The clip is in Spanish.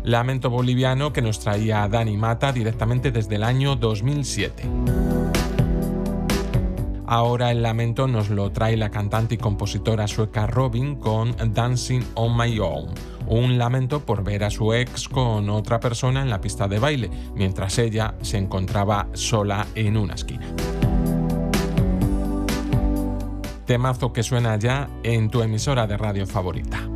Lamento boliviano que nos traía Dani Mata directamente desde el año 2007. Ahora el lamento nos lo trae la cantante y compositora sueca Robyn con Dancing on My Own, un lamento por ver a su ex con otra persona en la pista de baile, mientras ella se encontraba sola en una esquina. Temazo que suena ya en tu emisora de radio favorita.